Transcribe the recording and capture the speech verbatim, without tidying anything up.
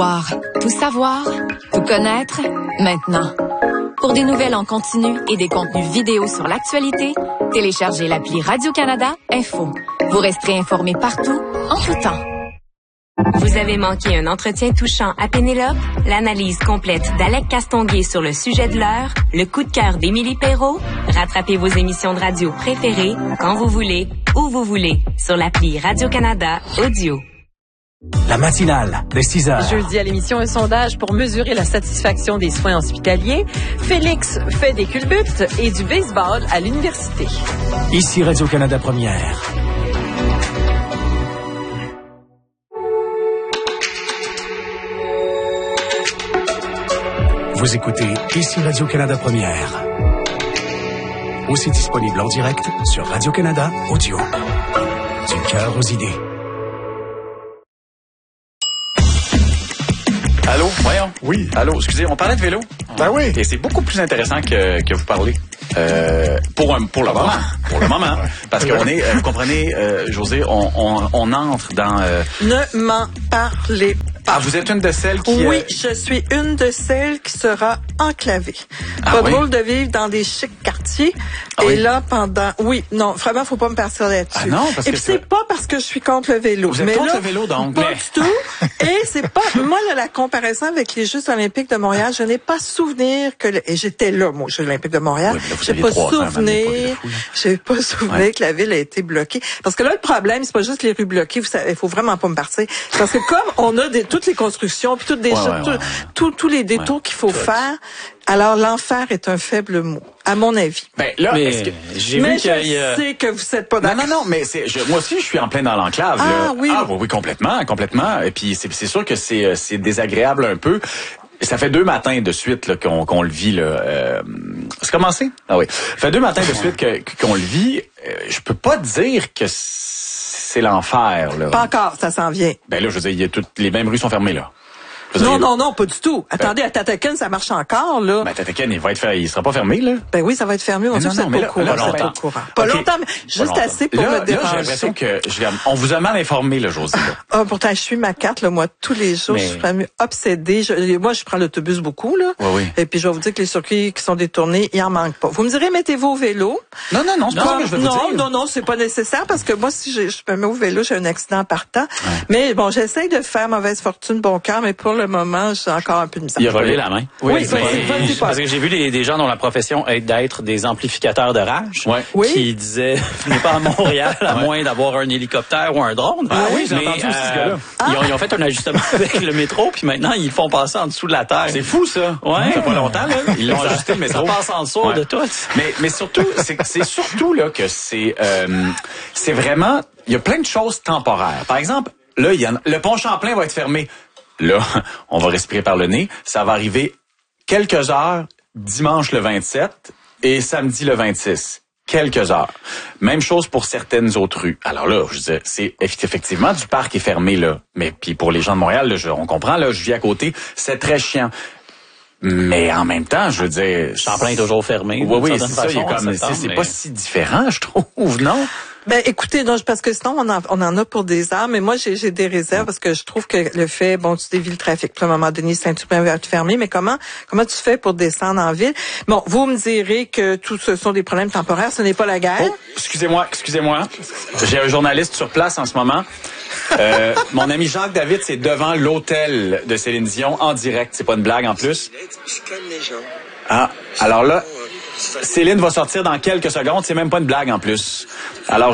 Tout savoir, tout connaître, maintenant. Pour des nouvelles en continu et des contenus vidéo sur l'actualité, téléchargez l'appli Radio-Canada Info. Vous resterez informé partout, en tout temps. Vous avez manqué un entretien touchant à Pénélope? L'analyse complète d'Alec Castonguay sur le sujet de l'heure? Le coup de cœur d'Émilie Perrault? Rattrapez vos émissions de radio préférées quand vous voulez, où vous voulez, sur l'appli Radio-Canada Audio. La matinale de six heures. Jeudi à l'émission, un sondage pour mesurer la satisfaction des soins hospitaliers. Félix fait des culbutes et du baseball à l'université. Ici Radio-Canada Première. Vous écoutez Ici Radio-Canada Première. Aussi disponible en direct sur Radio-Canada Audio. Du cœur aux idées. Allô, voyons. Oui. Allô, excusez, on parlait de vélo. Ben oui. Et c'est beaucoup plus intéressant que, que vous parlez. Euh, pour un, pour le moment. Pour le moment. Parce qu'on est, euh, vous comprenez, euh, José, on, on, on entre dans... Euh... Ne m'en parlez pas. Ah, vous êtes une de celles qui... Oui, euh... je suis une de celles qui sera enclavée. Ah, pas oui? drôle de vivre dans des chics quartiers. Ah, et oui? là, pendant... Oui, non, vraiment, faut pas me partir là-dessus. Ah non, parce et que puis c'est c'est... pas parce que je suis contre le vélo. Vous êtes mais contre là, le vélo, donc? Pas mais... du tout. Et c'est pas... Moi, là, la comparaison avec les Jeux olympiques de Montréal, je n'ai pas souvenir que... Le... Et j'étais là, moi, aux Jeux olympiques de Montréal. Oui, j'ai pas souvenir... J'ai pas souvenir ouais. que la ville a été bloquée. Parce que là, le problème, c'est pas juste les rues bloquées. Vous savez, il faut vraiment pas me partir. Parce que comme on a des, toutes les constructions, puis toutes des ouais, choses, ouais, tout, ouais. tout, tous les détours ouais. qu'il faut tout faire, alors l'enfer est un faible mot, à mon avis. Ben là, mais est-ce que... j'ai mais vu je qu'il y a... sais que vous êtes pas d'accord. Non, non, non, mais c'est, je, moi aussi, je suis en plein dans l'enclave. Ah là. oui. Ah oui, oui, complètement, complètement. Et puis c'est, c'est sûr que c'est, c'est désagréable un peu. Ça fait deux matins de suite là, qu'on, qu'on le vit. Là. Euh, c'est commencé? Ah oui. Ça fait deux matins de suite que, qu'on le vit. Euh, je peux pas dire que c'est l'enfer. Là. Pas encore, ça s'en vient. Ben là, je veux dire, il y a toutes les mêmes rues sont fermées là. Non, non, non, pas du tout. Attendez, à Tataken, ça marche encore, là. Ben, Tataken, il va être fermé. Il sera pas fermé, là? Ben oui, ça va être fermé. On sait que c'est pas au courant. Pas longtemps. Pas longtemps, mais juste assez pour me déranger. Là, j'ai l'impression que, je, on vous a mal informé, là, Josée, là. Ah, pourtant, je suis ma carte, là, moi, tous les jours. Mais... Je suis vraiment obsédée. Je, moi, je prends l'autobus beaucoup, là. Oui, oui. Et puis, je vais vous dire que les circuits qui sont détournés, il en manque pas. Vous me direz, mettez-vous au vélo. Non, non, non, c'est pas ça que je veux vous dire. Non, non, non, c'est pas nécessaire parce que moi, si je, je me mets au vélo, j'ai un accident partant. Ouais. Mais bon, j'essaye de faire mauvaise fortune, bon cœur, mais pour le moment, j'ai encore un peu de misère. Il a volé la main. Oui, oui c'est c'est parce que j'ai vu des, des gens dont la profession est d'être des amplificateurs de rage, ouais. oui. qui disaient venez pas à Montréal à ouais. moins d'avoir un hélicoptère ou un drone. Ah oui, j'ai mais, entendu euh, aussi ce gars-là. Ah. Ils, ont, ils ont fait un ajustement avec le métro, puis maintenant ils font passer en dessous de la terre. C'est fou ça. Ouais. Ça fait pas longtemps là. Ils l'ont ajusté le métro. Ça passe en dessous ouais. de tout. Mais mais surtout, c'est, c'est surtout là que c'est euh, c'est vraiment il y a plein de choses temporaires. Par exemple, là, il y a, le pont Champlain va être fermé. Là, on va respirer par le nez. Ça va arriver quelques heures dimanche le vingt-sept et samedi le vingt-six. Quelques heures. Même chose pour certaines autres rues. Alors là, je disais, c'est effectivement du parc est fermé là. Mais puis pour les gens de Montréal, là, je, on comprend là, je vis à côté, c'est très chiant. Mais en même temps, je veux dire, Champlain est toujours fermé. Oui, oui, c'est ça. Il y a comme, c'est, c'est mais... pas si différent, je trouve, non? Ben, écoutez, non, parce que sinon, on en, on en a pour des heures, mais moi, j'ai, j'ai des réserves parce que je trouve que le fait, bon, tu dévies le trafic. Puis à un moment donné, Saint-Hubert va être fermé, mais comment, comment tu fais pour descendre en ville? Bon, vous me direz que tout ce sont des problèmes temporaires, ce n'est pas la guerre. Oh, excusez-moi, excusez-moi. J'ai un journaliste sur place en ce moment. Euh, mon ami Jacques David, c'est devant l'hôtel de Céline Dion en direct. C'est pas une blague en plus. Ah, alors là, Céline va sortir dans quelques secondes. C'est même pas une blague en plus. Alors